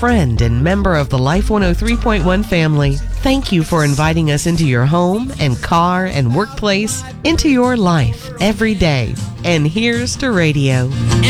friend and member of the Life 103.1 family. Thank you for inviting us into your home and car and workplace, into your life every day. And here's to radio.